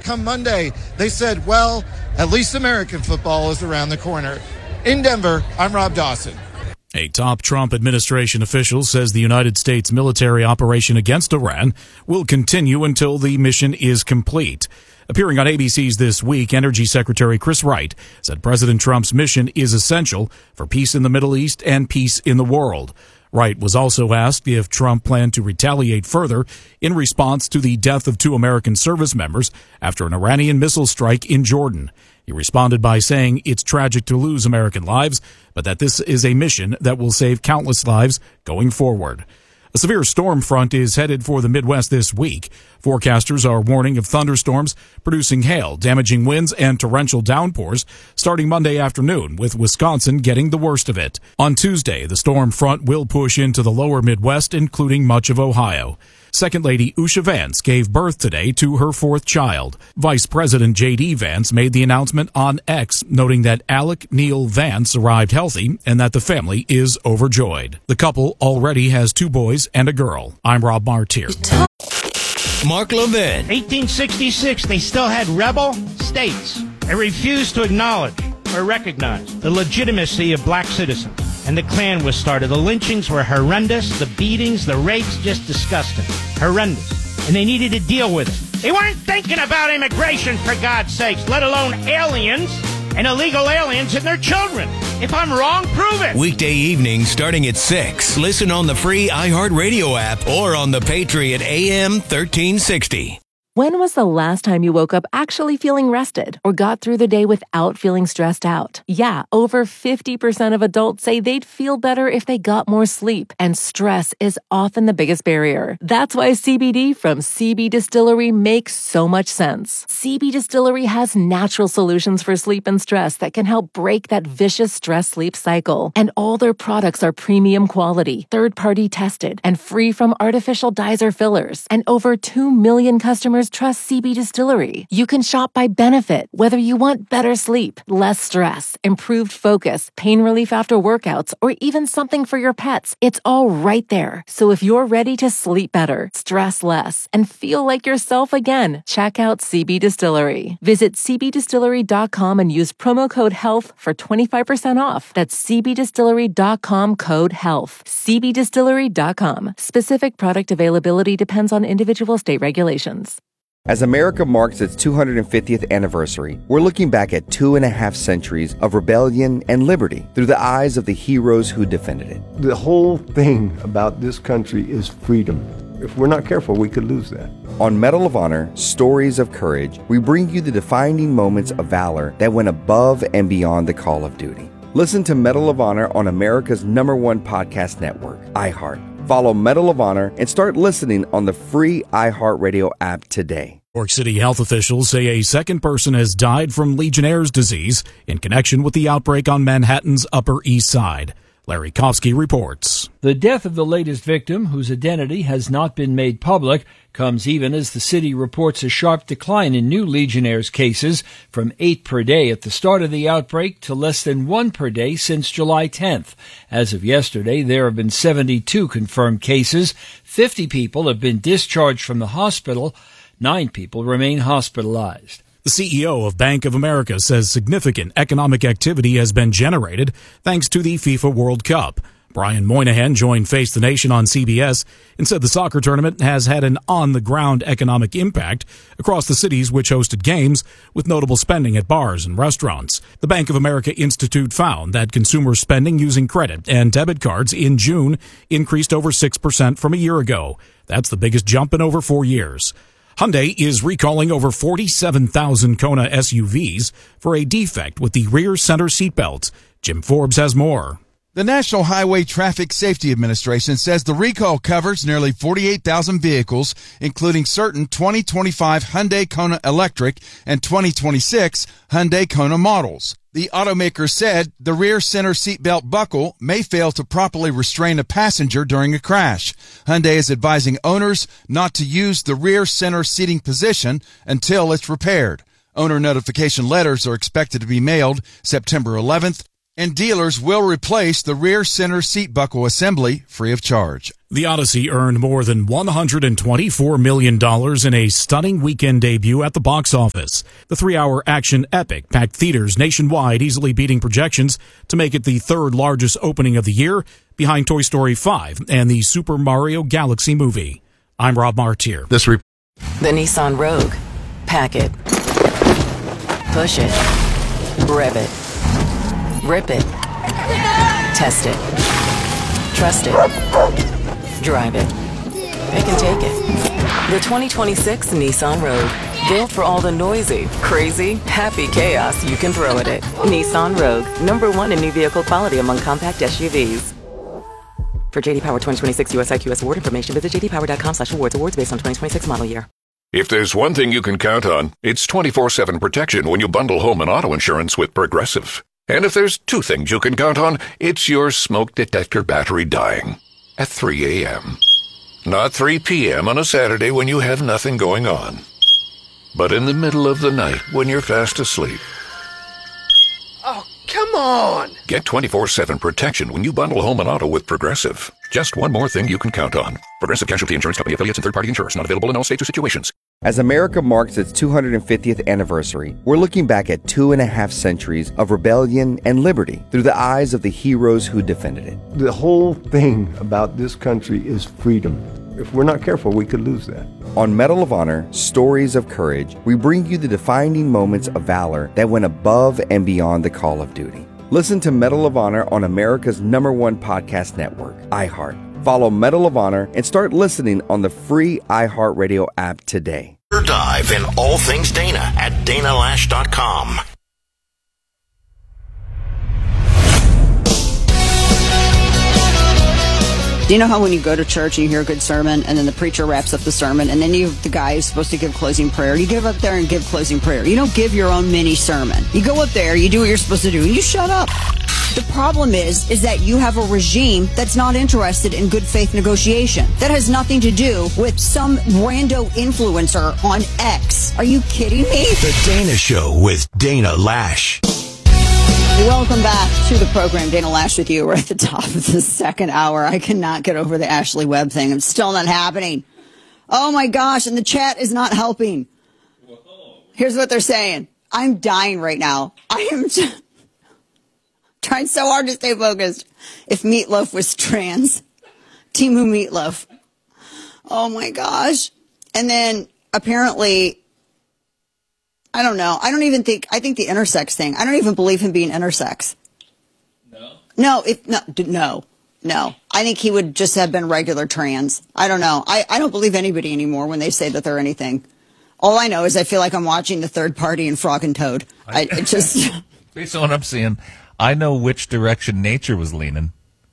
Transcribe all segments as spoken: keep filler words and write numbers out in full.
come Monday, they said, well, at least American football is around the corner. In Denver, I'm Rob Dawson. A top Trump administration official says the United States military operation against Iran will continue until the mission is complete. Appearing on A B C's This Week, Energy Secretary Chris Wright said President Trump's mission is essential for peace in the Middle East and peace in the world. Wright was also asked if Trump planned to retaliate further in response to the death of two American service members after an Iranian missile strike in Jordan. He responded by saying it's tragic to lose American lives, but that this is a mission that will save countless lives going forward. A severe storm front is headed for the Midwest this week. Forecasters are warning of thunderstorms producing hail, damaging winds, and torrential downpours starting Monday afternoon, with Wisconsin getting the worst of it. On Tuesday, the storm front will push into the lower Midwest, including much of Ohio. Second Lady Usha Vance gave birth today to her fourth child. Vice President J D. Vance made the announcement on X, noting that Alec Neil Vance arrived healthy and that the family is overjoyed. The couple already has two boys and a girl. I'm Rob Martier. Mark Levin. eighteen sixty-six, they still had rebel states. They refused to acknowledge or recognize the legitimacy of black citizens. And the Klan was started. The lynchings were horrendous. The beatings, the rapes, just disgusting. Horrendous. And they needed to deal with it. They weren't thinking about immigration, for God's sakes, let alone aliens and illegal aliens and their children. If I'm wrong, prove it. Weekday evenings starting at six. Listen on the free iHeartRadio app or on the Patriot A M thirteen sixty. When was the last time you woke up actually feeling rested or got through the day without feeling stressed out? Yeah, over fifty percent of adults say they'd feel better if they got more sleep, and stress is often the biggest barrier. That's why C B D from C B Distillery makes so much sense. C B Distillery has natural solutions for sleep and stress that can help break that vicious stress-sleep cycle. And all their products are premium quality, third-party tested, and free from artificial dyes or fillers. And over two million customers trust C B Distillery. You can shop by benefit, whether you want better sleep, less stress, improved focus, pain relief after workouts, or even something for your pets. It's all right there. So if you're ready to sleep better, stress less, and feel like yourself again, check out C B Distillery. Visit c b distillery dot com and use promo code HEALTH for twenty-five percent off. That's c b distillery dot com code HEALTH. c b distillery dot com. Specific product availability depends on individual state regulations. As America marks its two hundred fiftieth anniversary, we're looking back at two and a half centuries of rebellion and liberty through the eyes of the heroes who defended it. The whole thing about this country is freedom. If we're not careful, we could lose that. On Medal of Honor, Stories of Courage, we bring you the defining moments of valor that went above and beyond the call of duty. Listen to Medal of Honor on America's number one podcast network, iHeart. Follow Medal of Honor and start listening on the free iHeartRadio app today. New York City health officials say a second person has died from Legionnaire's disease in connection with the outbreak on Manhattan's Upper East Side. Larry Kofsky reports. The death of the latest victim, whose identity has not been made public, comes even as the city reports a sharp decline in new Legionnaire's cases, from eight per day at the start of the outbreak to less than one per day since July tenth. As of yesterday, there have been seventy-two confirmed cases. fifty people have been discharged from the hospital. Nine people remain hospitalized. The C E O of Bank of America says significant economic activity has been generated thanks to the FIFA World Cup. Brian Moynihan joined Face the Nation on C B S and said the soccer tournament has had an on-the-ground economic impact across the cities which hosted games, with notable spending at bars and restaurants. The Bank of America Institute found that consumer spending using credit and debit cards in June increased over six percent from a year ago. That's the biggest jump in over four years. Hyundai is recalling over forty-seven thousand Kona S U Vs for a defect with the rear center seatbelts. Jim Forbes has more. The National Highway Traffic Safety Administration says the recall covers nearly forty-eight thousand vehicles, including certain twenty twenty-five Hyundai Kona Electric and twenty twenty-six Hyundai Kona models. The automaker said the rear center seatbelt buckle may fail to properly restrain a passenger during a crash. Hyundai is advising owners not to use the rear center seating position until it's repaired. Owner notification letters are expected to be mailed September eleventh And dealers will replace the rear center seat buckle assembly free of charge. The Odyssey earned more than one hundred twenty-four million dollars in a stunning weekend debut at the box office. The three-hour action epic packed theaters nationwide, easily beating projections to make it the third largest opening of the year, behind Toy Story five and the Super Mario Galaxy movie. I'm Rob Martier. This re- The Nissan Rogue. Pack it. Push it. Rev it. Rip it. Test it. Trust it. Drive it. Pick and take it. The twenty twenty-six Nissan Rogue. Built for all the noisy, crazy, happy chaos you can throw at it. Nissan Rogue. Number one in new vehicle quality among compact S U Vs. For J D Power twenty twenty-six U S I Q S award information, visit j d power dot com slash awards. Awards based on twenty twenty-six model year. If there's one thing you can count on, it's twenty-four seven protection when you bundle home and auto insurance with Progressive. And if there's two things you can count on, it's your smoke detector battery dying at three a.m. Not three p.m. on a Saturday when you have nothing going on, but in the middle of the night when you're fast asleep. Oh, come on! Get twenty-four seven protection when you bundle home and auto with Progressive. Just one more thing you can count on. Progressive Casualty Insurance Company, affiliates, and third-party insurers. Not available in all states or situations. As America marks its two hundred fiftieth anniversary, we're looking back at two and a half centuries of rebellion and liberty through the eyes of the heroes who defended it. The whole thing about this country is freedom. If we're not careful, we could lose that. On Medal of Honor, Stories of Courage, we bring you the defining moments of valor that went above and beyond the call of duty. Listen to Medal of Honor on America's number one podcast network, iHeart. Follow Medal of Honor and start listening on the free iHeartRadio app today. Dive in all things Dana at dana lash dot com. Do you know how when you go to church and you hear a good sermon and then the preacher wraps up the sermon and then you, the guy who's supposed to give closing prayer, you give up there and give closing prayer. You don't give your own mini sermon. You go up there, you do what you're supposed to do, and you shut up. The problem is, is that you have a regime that's not interested in good faith negotiation. That has nothing to do with some rando influencer on X. Are you kidding me? The Dana Show with Dana Lash. Welcome back to the program. Dana Lash with you. We're at the top of the second hour. I cannot get over the Ashley Webb thing. It's still not happening. Oh my gosh, and the chat is not helping. Here's what they're saying. I'm dying right now. I am just trying so hard to stay focused. If Meatloaf was trans. Timu Meatloaf. Oh my gosh. And then apparently, I don't know. I don't even think, I think the intersex thing, I don't even believe him being intersex. No? No, if, no, no, no. I think he would just have been regular trans. I don't know. I, I don't believe anybody anymore when they say that they're anything. All I know is I feel like I'm watching the third party in Frog and Toad. I, it just. Based on what I'm seeing, I know which direction nature was leaning.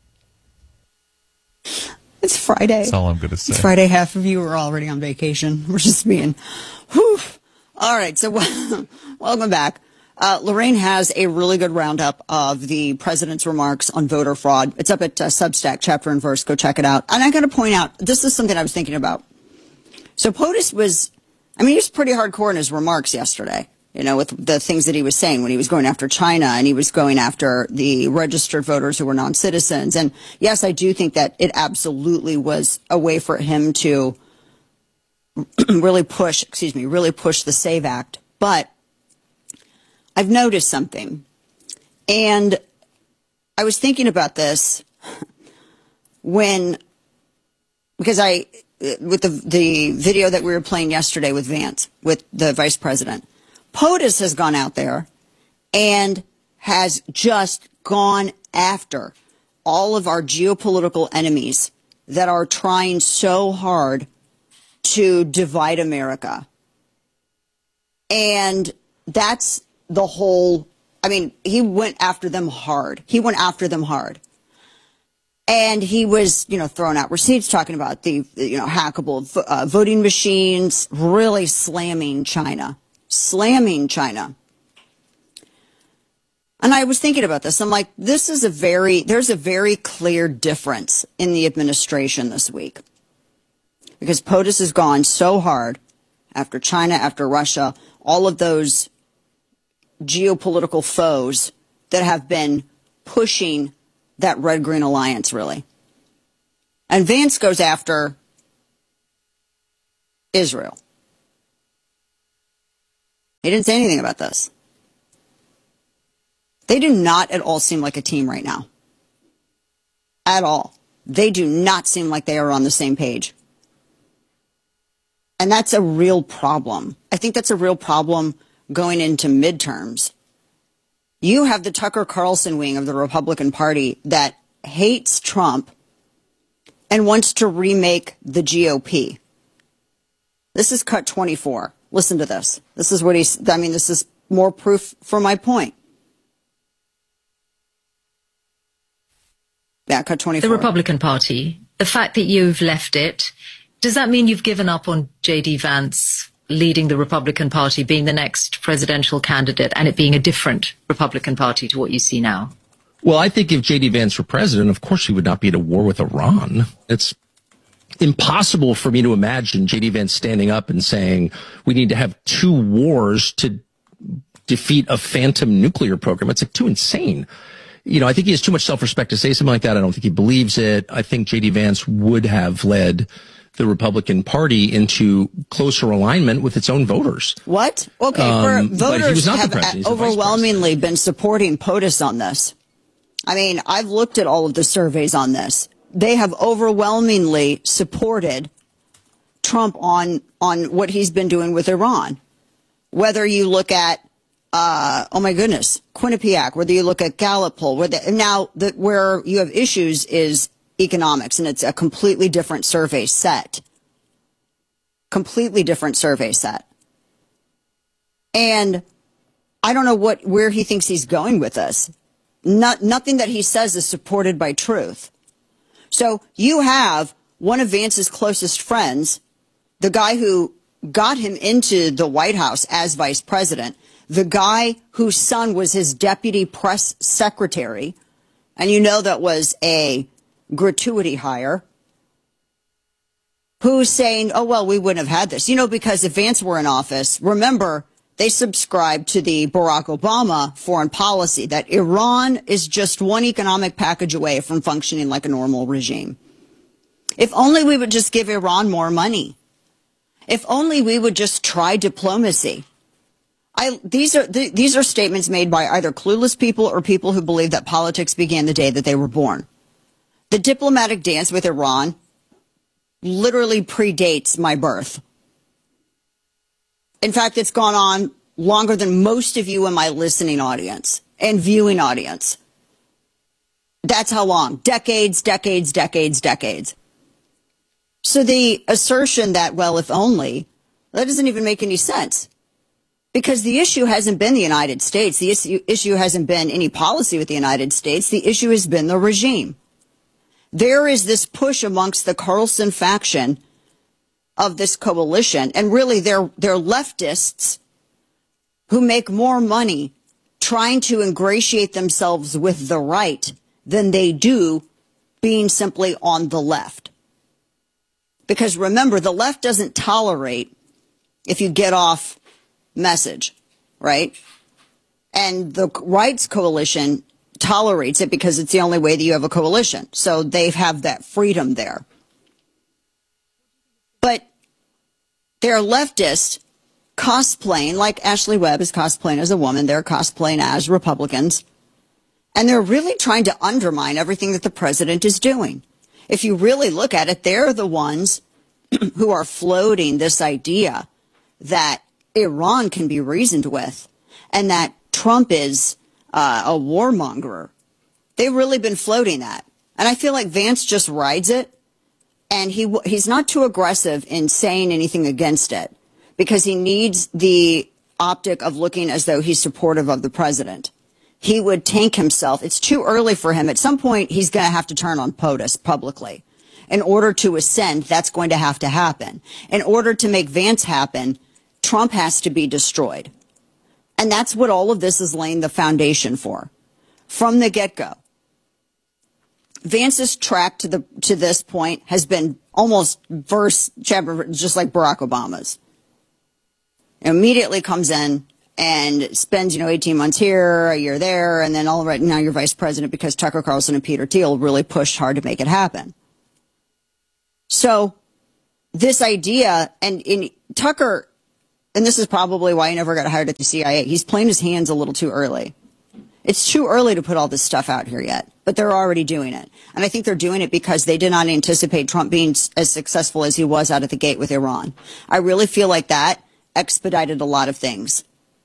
It's Friday. That's all I'm going to say. It's Friday. Half of you are already on vacation. We're just being, whew. All right. So welcome back. Uh, Lorraine has a really good roundup of the president's remarks on voter fraud. It's up at uh, Substack, chapter and verse. Go check it out. And I got to point out, this is something I was thinking about. So POTUS was, I mean, he was pretty hardcore in his remarks yesterday, you know, with the things that he was saying when he was going after China and he was going after the registered voters who were non-citizens. And yes, I do think that it absolutely was a way for him to really push, excuse me, really push the SAVE Act. But I've noticed something. And I was thinking about this when, because I, with the, the video that we were playing yesterday with Vance, with the vice president, POTUS has gone out there and has just gone after all of our geopolitical enemies that are trying so hard to divide America. And that's the whole, I mean, he went after them hard. He went after them hard. And he was, you know, throwing out receipts, talking about the, you know, hackable uh, voting machines, really slamming China, slamming China. And I was thinking about this. I'm like, this is a very, there's a very clear difference in the administration this week. Because POTUS has gone so hard after China, after Russia, all of those geopolitical foes that have been pushing that red-green alliance, really. And Vance goes after Israel. He didn't say anything about this. They do not at all seem like a team right now. At all. They do not seem like they are on the same page. And that's a real problem. I think that's a real problem going into midterms. You have the Tucker Carlson wing of the Republican Party that hates Trump and wants to remake the G O P. This is cut twenty-four. Listen to this. This is what he's, I mean, this is more proof for my point. Yeah, cut twenty-four. The Republican Party, the fact that you've left it, does that mean you've given up on J D Vance leading the Republican Party, being the next presidential candidate, and it being a different Republican Party to what you see now? Well, I think if J D Vance were president, of course he would not be at a war with Iran. It's impossible for me to imagine J D Vance standing up and saying we need to have two wars to defeat a phantom nuclear program. It's like too insane. You know, I think he has too much self-respect to say something like that. I don't think he believes it. I think J D Vance would have led the Republican Party into closer alignment with its own voters. What? Okay, Um, for but he voters was not the have president. He's the vice overwhelmingly been supporting POTUS on this. I mean, I've looked at all of the surveys on this. They have overwhelmingly supported Trump on on what he's been doing with Iran. Whether you look at Uh, oh my goodness, Quinnipiac, whether you look at Gallup poll, where the, now the, where you have issues is economics, and it's a completely different survey set. Completely different survey set. And I don't know what, where he thinks he's going with this. Not, nothing that he says is supported by truth. So you have one of Vance's closest friends, the guy who got him into the White House as vice president, the guy whose son was his deputy press secretary, and you know that was a gratuity hire, who's saying, oh, well, we wouldn't have had this. You know, because if Vance were in office, remember, they subscribed to the Barack Obama foreign policy that Iran is just one economic package away from functioning like a normal regime. If only we would just give Iran more money. If only we would just try diplomacy. I, these are th- these are statements made by either clueless people or people who believe that politics began the day that they were born. The diplomatic dance with Iran literally predates my birth. In fact, it's gone on longer than most of you in my listening audience and viewing audience. That's how long. Decades, decades, decades, decades. So the assertion that, well, if only, that doesn't even make any sense. Because the issue hasn't been the United States. The issue, issue hasn't been any policy with the United States. The issue has been the regime. There is this push amongst the Carlson faction of this coalition, and really they're, they're leftists who make more money trying to ingratiate themselves with the right than they do being simply on the left. Because remember, the left doesn't tolerate if you get off message, right? And the rights coalition tolerates it because it's the only way that you have a coalition. So they have that freedom there. But they're leftists cosplaying, like Ashley Webb is cosplaying as a woman. They're cosplaying as Republicans. And they're really trying to undermine everything that the president is doing. If you really look at it, they're the ones who are floating this idea that Iran can be reasoned with and that Trump is uh, a warmonger. They've really been floating that. And I feel like Vance just rides it, and he he's not too aggressive in saying anything against it because he needs the optic of looking as though he's supportive of the president. He would tank himself. It's too early for him. At some point, he's going to have to turn on POTUS publicly. In order to ascend, that's going to have to happen. In order to make Vance happen, Trump has to be destroyed. And that's what all of this is laying the foundation for from the get-go. Vance's track to the to this point has been almost verse chapter, just like Barack Obama's. Immediately comes in and spends, you know, eighteen months here, a year there, and then all right, now you're vice president because Tucker Carlson and Peter Thiel really pushed hard to make it happen. So this idea, and in Tucker, and this is probably why he never got hired at the C I A, he's playing his hands a little too early. It's too early to put all this stuff out here yet, but they're already doing it. And I think they're doing it because they did not anticipate Trump being as successful as he was out of the gate with Iran. I really feel like that expedited a lot of things.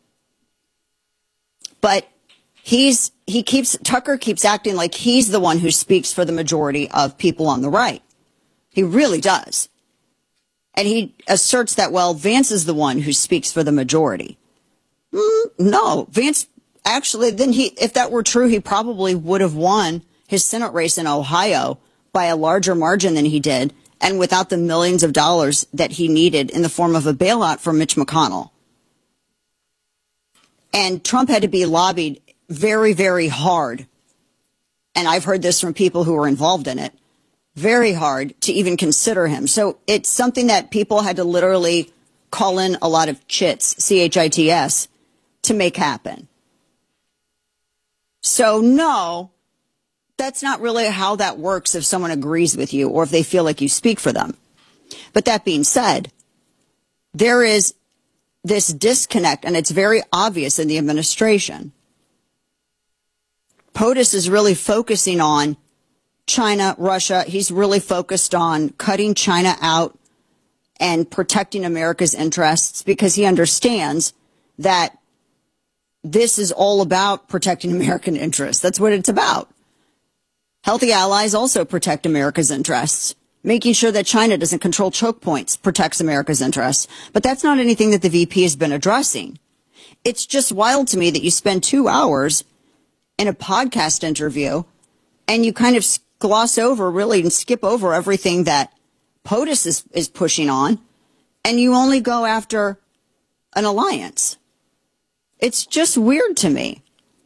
But he's, he keeps, Tucker keeps acting like he's the one who speaks for the majority of people on the right. He really does. And he asserts that, well, Vance is the one who speaks for the majority. Mm, no, Vance actually, then he, if that were true, he probably would have won his Senate race in Ohio by a larger margin than he did, and without the millions of dollars that he needed in the form of a bailout from Mitch McConnell. And Trump had to be lobbied very, very hard. And I've heard this from people who were involved in it. Very hard to even consider him. So it's something that people had to literally call in a lot of chits, C H I T S, to make happen. So no, that's not really how that works if someone agrees with you or if they feel like you speak for them. But that being said, there is this disconnect, and it's very obvious in the administration. POTUS is really focusing on China, Russia. He's really focused on cutting China out and protecting America's interests because he understands that this is all about protecting American interests. That's what it's about. Healthy allies also protect America's interests. Making sure that China doesn't control choke points protects America's interests. But that's not anything that the V P has been addressing. It's just wild to me that you spend two hours in a podcast interview and you kind of gloss over really and skip over everything that POTUS is, is pushing on, and you only go after an alliance. It's just weird to me.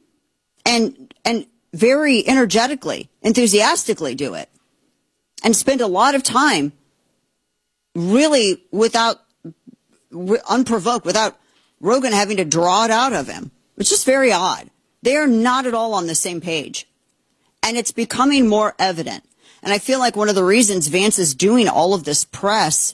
And and very energetically, enthusiastically do it. And spend a lot of time really without, unprovoked, without Rogan having to draw it out of him. It's just very odd. They are not at all on the same page. And it's becoming more evident. And I feel like one of the reasons Vance is doing all of this press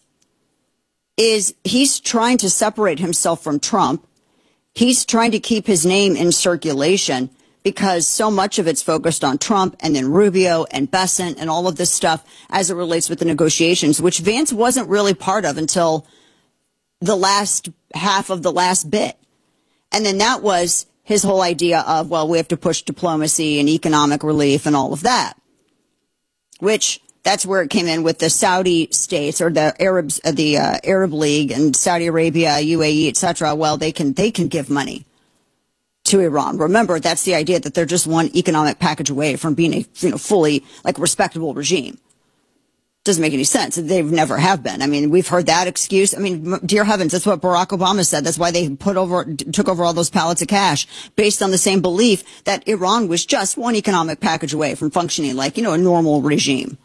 is he's trying to separate himself from Trump. He's trying to keep his name in circulation because so much of it's focused on Trump and then Rubio and Bessent and all of this stuff as it relates with the negotiations, which Vance wasn't really part of until the last half of the last bit. And then that was his whole idea of, well, we have to push diplomacy and economic relief and all of that, which that's where it came in with the Saudi states or the Arabs, uh, the uh, Arab League and Saudi Arabia, U A E, et cetera. Well, they can they can give money to Iran. Remember, that's the idea that they're just one economic package away from being a you know fully like respectable regime. Doesn't make any sense. They've never have been. I mean, we've heard that excuse. I mean, dear heavens, that's what Barack Obama said. That's why they put over, took over all those pallets of cash based on the same belief that Iran was just one economic package away from functioning like, you know, a normal regime.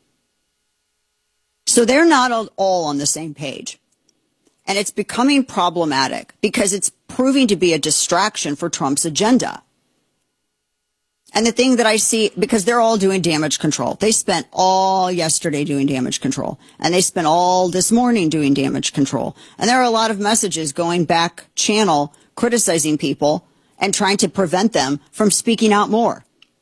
So they're not all on the same page. And it's becoming problematic because it's proving to be a distraction for Trump's agenda. And the thing that I see, because they're all doing damage control. They spent all yesterday doing damage control. And they spent all this morning doing damage control. And there are a lot of messages going back channel criticizing people and trying to prevent them from speaking out more.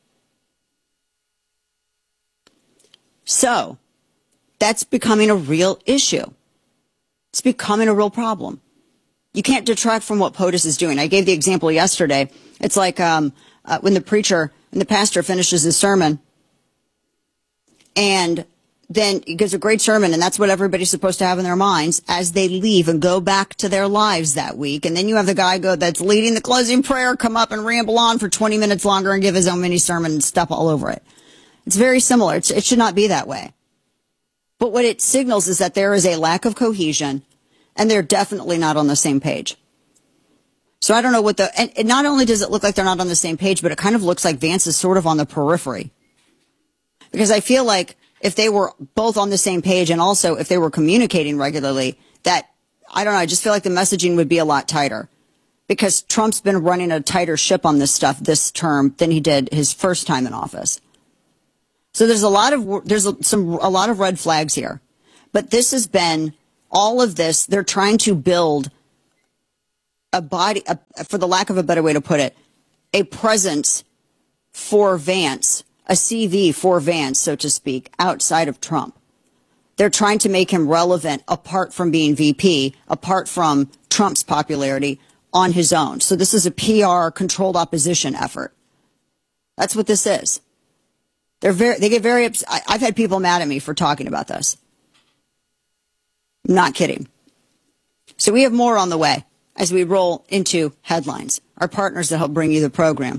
So that's becoming a real issue. It's becoming a real problem. You can't detract from what POTUS is doing. I gave the example yesterday. It's like um, uh, when the preacher and the pastor finishes his sermon and then he gives a great sermon, and that's what everybody's supposed to have in their minds as they leave and go back to their lives that week. And then you have the guy go that's leading the closing prayer come up and ramble on for twenty minutes longer and give his own mini sermon and step all over it. It's very similar. It's, it should not be that way. But what it signals is that there is a lack of cohesion, and they're definitely not on the same page. So I don't know what the, and, and not only does it look like they're not on the same page, but it kind of looks like Vance is sort of on the periphery. Because I feel like if they were both on the same page and also if they were communicating regularly, that, I don't know, I just feel like the messaging would be a lot tighter. because Trump's been running a tighter ship on this stuff this term than he did his first time in office. So there's a lot of there's some a lot of red flags here. But this has been all of this. They're trying to build a body, a, for the lack of a better way to put it, a presence for Vance, a C V for Vance, so to speak, outside of Trump. They're trying to make him relevant apart from being V P, apart from Trump's popularity on his own. So this is a P R controlled opposition effort. That's what this is. They're very, they get very upset. I've had people mad at me for talking about this. I'm not kidding. So we have more on the way as we roll into headlines. Our partners that help bring you the program.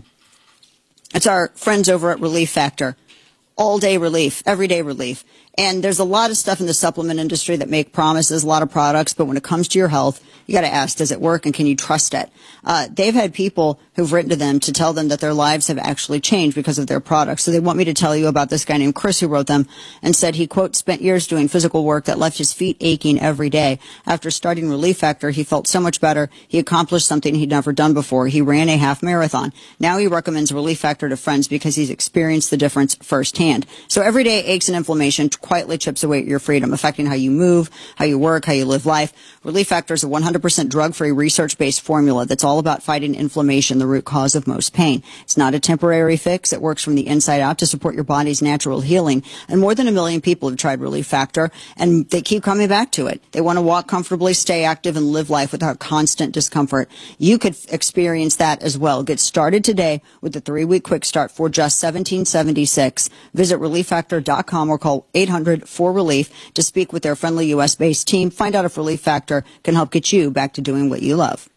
It's our friends over at Relief Factor. All day relief, everyday relief. And there's a lot of stuff in the supplement industry that make promises, a lot of products, but when it comes to your health, you got to ask, does it work and can you trust it? Uh, they've had people who've written to them to tell them that their lives have actually changed because of their products. So they want me to tell you about this guy named Chris who wrote them and said he, quote, spent years doing physical work that left his feet aching every day. After starting Relief Factor, he felt so much better. He accomplished something he'd never done before. He ran a half marathon. Now he recommends Relief Factor to friends because he's experienced the difference firsthand. So everyday aches and inflammation quietly chips away at your freedom, affecting how you move, how you work, how you live life. Relief Factor is a one hundred percent drug-free, research-based formula that's all about fighting inflammation, the root cause of most pain. It's not a temporary fix. It works from the inside out to support your body's natural healing. And more than a million people have tried Relief Factor, and they keep coming back to it. They want to walk comfortably, stay active, and live life without constant discomfort. You could experience that as well. Get started today with the three-week quick start for just one thousand seven hundred seventy-six dollars. Visit relief factor dot com or call eight hundred four relief to speak with their friendly U S-based team. Find out if Relief Factor can help get you back to doing what you love.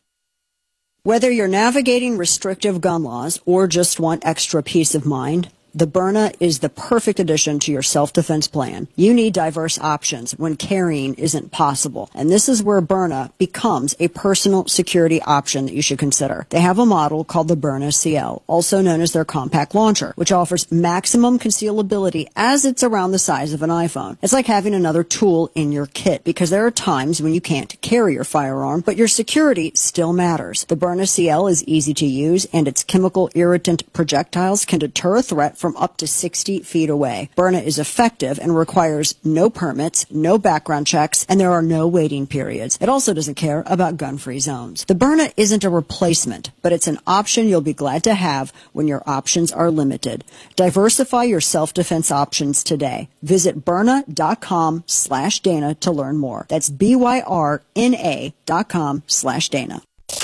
Whether you're navigating restrictive gun laws or just want extra peace of mind, the Byrna is the perfect addition to your self-defense plan. You need diverse options when carrying isn't possible. And this is where Byrna becomes a personal security option that you should consider. They have a model called the Byrna C L, also known as their compact launcher, which offers maximum concealability as it's around the size of an iPhone. It's like having another tool in your kit because there are times when you can't carry your firearm, but your security still matters. The Byrna C L is easy to use, and its chemical irritant projectiles can deter a threat from up to sixty feet away. Byrna is effective and requires no permits, no background checks, and there are no waiting periods. It also doesn't care about gun-free zones. The Byrna isn't a replacement, but it's an option you'll be glad to have when your options are limited. Diversify your self-defense options today. Visit Byrna dot com slash Dana to learn more. That's B Y R N A dot com slash Dana.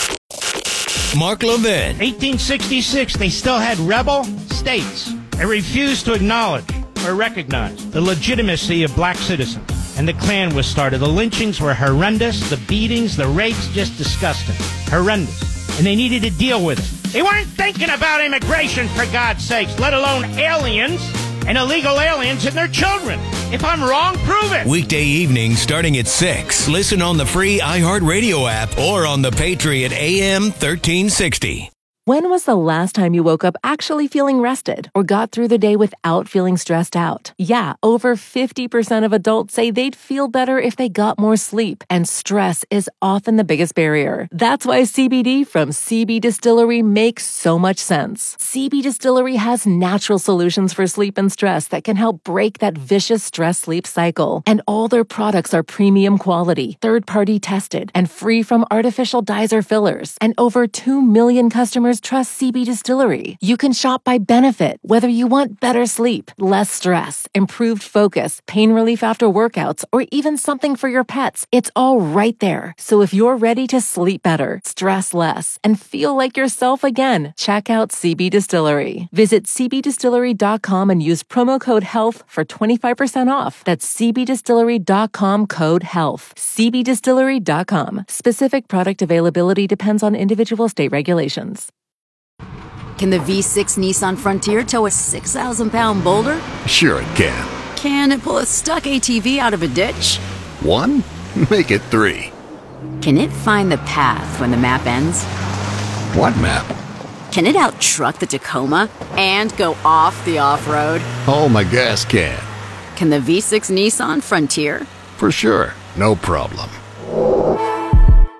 Mark Levin. eighteen sixty-six, they still had rebel states. They refused to acknowledge or recognize the legitimacy of black citizens. And the Klan was started. The lynchings were horrendous. The beatings, the rapes, just disgusting. Horrendous. And they needed to deal with it. They weren't thinking about immigration, for God's sakes, let alone aliens and illegal aliens and their children. If I'm wrong, prove it. Weekday evenings starting at six. Listen on the free iHeartRadio app or on the Patriot A M thirteen sixty. When was the last time you woke up actually feeling rested or got through the day without feeling stressed out? Yeah, over fifty percent of adults say they'd feel better if they got more sleep, and stress is often the biggest barrier. That's why C B D from C B Distillery makes so much sense. C B Distillery has natural solutions for sleep and stress that can help break that vicious stress-sleep cycle. And all their products are premium quality, third-party tested, and free from artificial dyes or fillers. And over two million customers trust C B Distillery. You can shop by benefit, whether you want better sleep, less stress, improved focus, pain relief after workouts, or even something for your pets. It's all right there. So if you're ready to sleep better, stress less, and feel like yourself again, check out C B Distillery. Visit C B distillery dot com and use promo code HEALTH for twenty-five percent off. That's C B distillery dot com code HEALTH. C B distillery dot com. Specific product availability depends on individual state regulations. Can the V six Nissan Frontier tow a six thousand pound boulder? Sure it can. Can it pull a stuck A T V out of a ditch? One? Make it three. Can it find the path when the map ends? What map? Can it out-truck the Tacoma and go off the off-road? Oh, my gas can. Can the V six Nissan Frontier? For sure. No problem.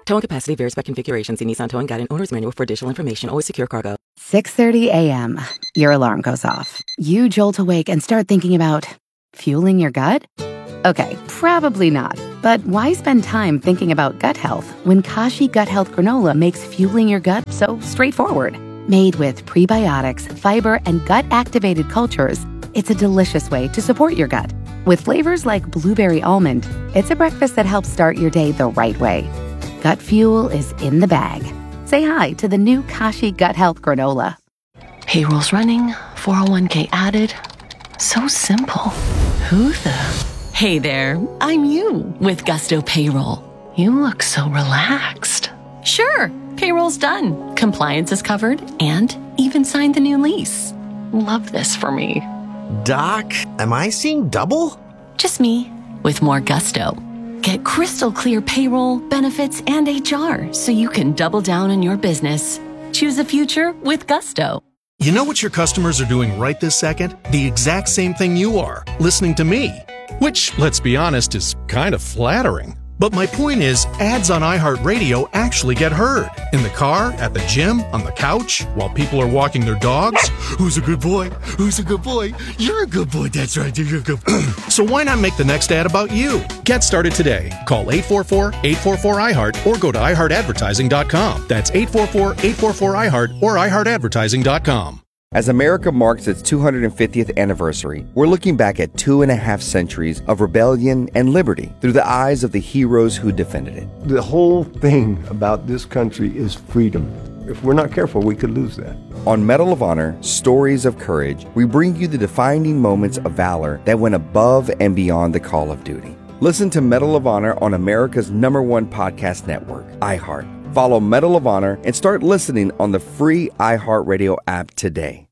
Towing capacity varies by configuration. See Nissan Towing Guide and Owner's Manual for additional information. Always secure cargo. six thirty a.m. Your alarm goes off. You jolt awake and start thinking about fueling your gut? Okay, probably not. But why spend time thinking about gut health when Kashi Gut Health Granola makes fueling your gut so straightforward? Made with prebiotics, fiber, and gut-activated cultures, it's a delicious way to support your gut. With flavors like blueberry almond, it's a breakfast that helps start your day the right way. Gut fuel is in the bag. Say hi to the new Kashi Gut Health Granola. Payroll's running, four oh one k added. So simple. Who the... Hey there, I'm you with Gusto Payroll. You look so relaxed. Sure, payroll's done. Compliance is covered and even signed the new lease. Love this for me. Doc, am I seeing double? Just me with more gusto. Get crystal clear payroll, benefits, and H R so you can double down on your business. Choose a future with Gusto. You know what your customers are doing right this second? The exact same thing you are, listening to me. Which, let's be honest, is kind of flattering. But my point is, ads on iHeartRadio actually get heard. In the car, at the gym, on the couch, while people are walking their dogs. Who's a good boy? Who's a good boy? You're a good boy. That's right. You're a good boy. So why not make the next ad about you? Get started today. Call eight four four, eight four four, I heart or go to i heart advertising dot com. That's eight four four, eight four four, I heart or i heart advertising dot com. As America marks its two hundred fiftieth anniversary, we're looking back at two and a half centuries of rebellion and liberty through the eyes of the heroes who defended it. The whole thing about this country is freedom. If we're not careful, we could lose that. On Medal of Honor, Stories of Courage, we bring you the defining moments of valor that went above and beyond the call of duty. Listen to Medal of Honor on America's number one podcast network, iHeart. Follow Medal of Honor and start listening on the free iHeartRadio app today.